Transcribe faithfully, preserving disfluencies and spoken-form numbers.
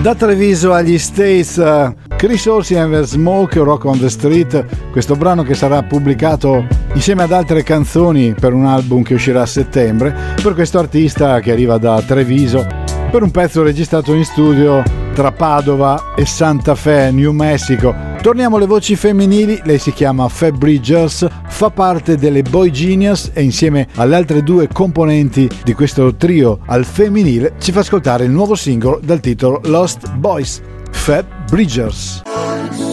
Da Treviso agli States, uh, Chris Orsi and the Smoke, Rock on the Street, questo brano che sarà pubblicato insieme ad altre canzoni per un album che uscirà a settembre, per questo artista che arriva da Treviso, per un pezzo registrato in studio tra Padova e Santa Fe, New Mexico. Torniamo alle voci femminili, lei si chiama Fab Bridgers, fa parte delle Boy Genius e insieme alle altre due componenti di questo trio al femminile ci fa ascoltare il nuovo singolo dal titolo Lost Boys, Fab Bridgers.